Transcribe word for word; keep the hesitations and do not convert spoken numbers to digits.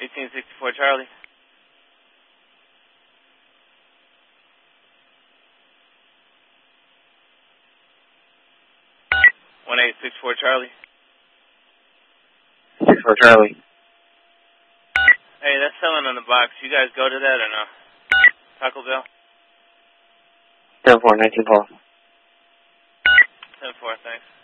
eighteen sixty-four Charlie. one eight six four Charlie. six four Charlie. Hey, that's selling on the box. You guys go to that or no? Taco Bell? seven four nineteen Paul. seven four, thanks.